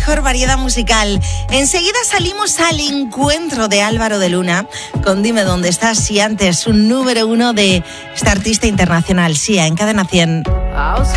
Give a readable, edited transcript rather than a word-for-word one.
mejor variedad musical. Enseguida salimos al encuentro de Álvaro de Luna con Dime Dónde Estás, y antes un número 1 de esta artista internacional, Sia, en Cadena 100.